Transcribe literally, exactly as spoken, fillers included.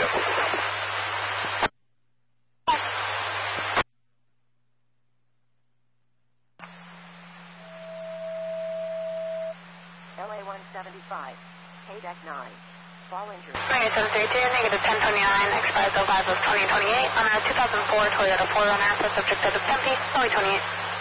L A one seventy-five, K D E C nine, fall injury. Okay, seven three two, negative ten twenty-nine, expires oh five of twenty twenty-eight on a two thousand four Toyota four runner for subject of Tempe, only twenty-eight.